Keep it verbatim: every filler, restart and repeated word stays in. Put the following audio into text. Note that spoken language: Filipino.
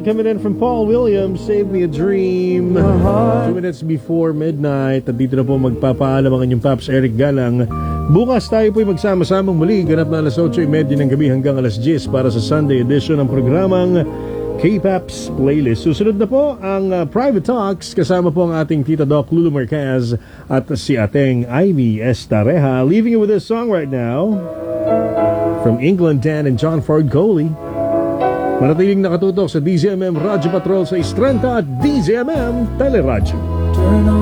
music coming in from Paul Williams, Save Me a Dream. Two minutes before midnight. At dito na po magpapaalam ang inyong Paps Eric Galang. Bukas tayo po'y magsama-samang muli. Ganap na alas otso thirty ng gabi hanggang alas ten para sa Sunday edition ng programang K-Paps Playlist. Susunod na po ang uh, Private Talks. Kasama po ang ating Tita Doc Lulu Marquez at si Ateng Ivy Estareja. Leaving you with this song right now from England, Dan and John Ford Coley. Manatiling nakatutok sa D Z M M Radyo Patrol sa Istrenta at D Z M M Teleradyo.